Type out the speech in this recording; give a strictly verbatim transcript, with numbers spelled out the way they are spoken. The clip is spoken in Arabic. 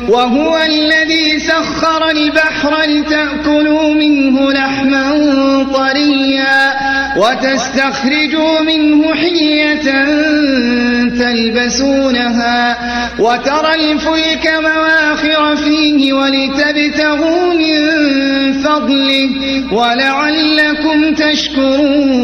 وهو الذي سخر البحر لتأكلوا منه لحما طريا وتستخرجوا منه حلية تلبسونها وترى الفلك مواخر فيه ولتبتغوا من فضله ولعلكم تشكرون